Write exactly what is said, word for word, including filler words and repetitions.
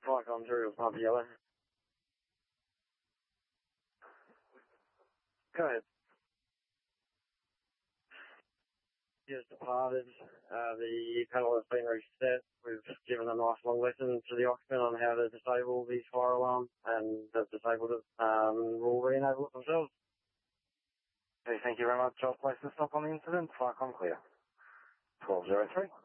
Flight on through with Papa Yellow. Go ahead. Just departed. Uh, the panel has been reset. We've given a nice long lesson to the occupant on how to disable the fire alarm, and they've disabled it. Um, will re-enable it themselves. Okay, thank you very much. I'll place the stop on the incident. Flight on clear. twelve oh three.